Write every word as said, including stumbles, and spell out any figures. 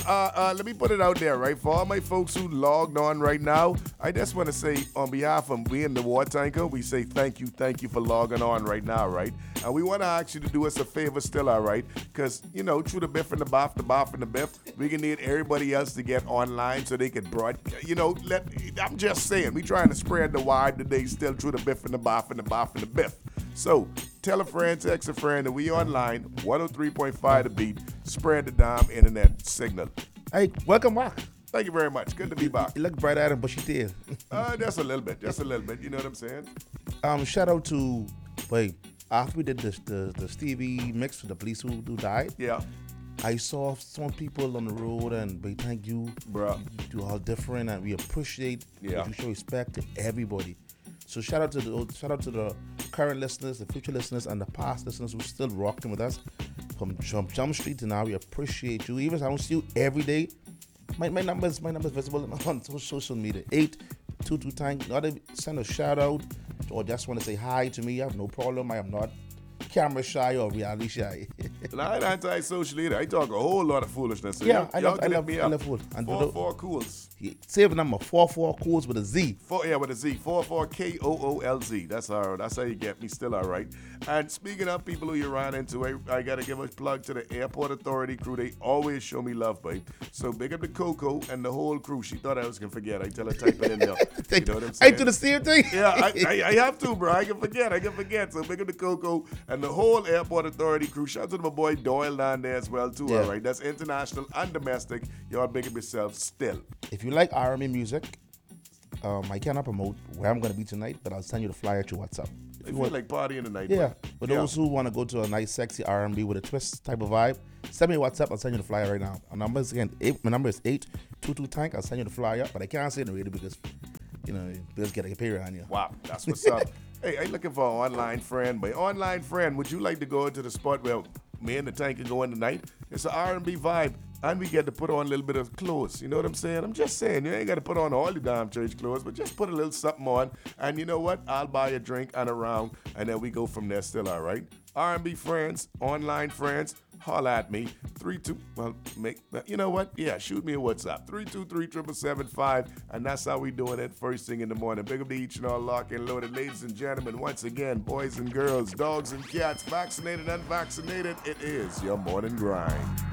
uh, uh, let me put it out there, right? For all my folks who logged on right now, I just want to say on behalf of we in the War Tanker, we say thank you, thank you for logging on right now, right? And we want to ask you to do us a favor still, all right? Because, you know, through the biff and the boff, the boff and the biff, we can need everybody else to get online so they could broad, you know, let, I'm just saying, we trying to spread the word today still through the biff and the boff and the boff and the biff. So, tell a friend, text a friend that we online, one oh three point five The Beat, spread the damn internet signal. Hey, welcome back. Thank you very much. Good to be back. You look bright-eyed and bushy-tailed. Uh, just a little bit, just a little bit. You know what I'm saying? Um, shout out to, wait, after we did the the, the Stevie mix with the police who, who died, Yeah. I saw some people on the road and we thank you. Bruh. You all different and we appreciate Yeah. that you show respect to everybody. So shout out to the shout out to the current listeners, the future listeners, and the past listeners who still rocking with us from Jump, Jump Street to now. We appreciate you. Even if I don't see you every day, my my numbers my numbers visible on social media. Eight two two tank. Not to send a shout out or just want to say hi to me. I have no problem. I am not camera shy or reality shy. And I ain't anti-social either. I talk a whole lot of foolishness. So Yeah, y'all, I y'all love- can I hit love- me I up. love fool. And Four do the- four cools. Save number four four calls with a Z. Four, yeah, with a Z. Four four K O O L Z. That's how that's how you get me. Still all right. And speaking of people who you ran into, I, I gotta give a plug to the Airport Authority crew. They always show me love, babe. So big up to Coco and the whole crew. She thought I was gonna forget. I tell her type it in there. You know what I'm I saying? do the same thing. Yeah, I, I, I have to, bro. I can forget. I can forget. So big up to Coco and the whole Airport Authority crew. Shout out to my boy Doyle down there as well, too. Yeah. All right. That's international and domestic. Y'all big up yourself still. If you like R and B music, um, I cannot promote where I'm going to be tonight, but I'll send you the flyer to WhatsApp. If I you feel want, like partying tonight. yeah, but for yeah. those who want to go to a nice, sexy R and B with a twist type of vibe, send me a WhatsApp. I'll send you the flyer right now. My number is again eight. My number is eight two two tank. I'll send you the flyer, but I can't say it in the radio because you know bills get a period on you. Wow, that's what's up. Hey, I'm looking for an online friend. My online friend, would you like to go into the spot where me and the tank can go in tonight? It's an R and B vibe, and we get to put on a little bit of clothes. You know what I'm saying? I'm just saying, you ain't got to put on all the damn church clothes, but just put a little something on. And you know what? I'll buy a drink and a round, and then we go from there still, all right? R and B friends, online friends, holla at me. Three two. Well, make you know what? Yeah, shoot me a WhatsApp. Three two three triple seven five, and that's how we doing it first thing in the morning. Big up to each and all lock and loaded, ladies and gentlemen. Once again, boys and girls, dogs and cats, vaccinated, unvaccinated. It is your morning grind.